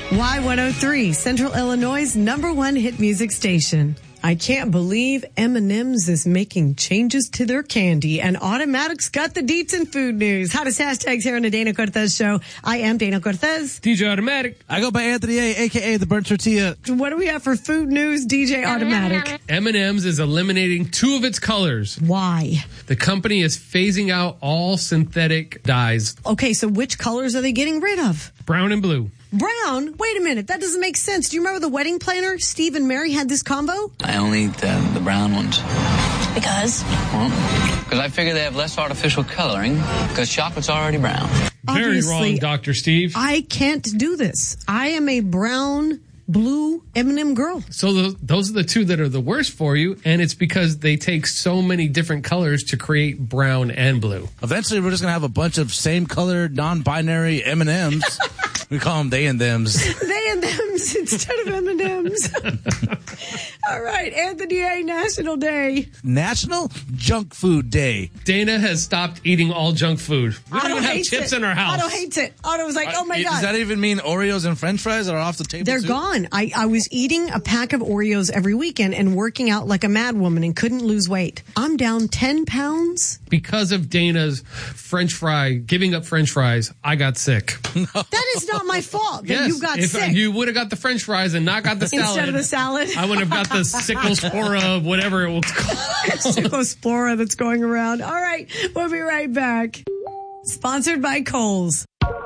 Y103, Central Illinois' #1 hit music station. I can't believe M&M's is making changes to their candy, and Automatic's got the deets in food news. Hottest hashtags here on the Dana Cortez Show. I am Dana Cortez. DJ Automatic. I go by Anthony A, a.k.a. the Burnt Tortilla. What do we have for food news, DJ Automatic? M&M's is eliminating 2 of its colors. Why? The company is phasing out all synthetic dyes. Okay, so which colors are they getting rid of? Brown and blue. Brown? Wait a minute. That doesn't make sense. Do you remember the wedding planner? Steve and Mary had this combo? I only eat the brown ones. Because? Well, because I figure they have less artificial coloring, because chocolate's already brown. Very Obviously, wrong, Dr. Steve. I can't do this. I am a brown, blue M&M girl. So those are the 2 that are the worst for you, and it's because they take so many different colors to create brown and blue. Eventually, we're just going to have a bunch of same-colored, non-binary M&Ms. We call them they and thems. They and thems instead of M&Ms. All right, Anthony A. National Day. National Junk Food Day. Dana has stopped eating all junk food. We don't Otto even have hates chips it. in our house. Otto hates it. Otto was like, oh my God. Does that even mean Oreos and French fries are off the table? They're too? gone. I was eating a pack of Oreos every weekend and working out like a mad woman and couldn't lose weight. I'm down 10 pounds. Because of Dana's giving up French fries, I got sick. That is not my fault that Yes, you got if sick. you would have got the French fries and not got the salad. Instead of the salad. I would have got the Cyclospora, whatever it was called. Cyclospora that's going around. All right, we'll be right back. Sponsored by Kohl's.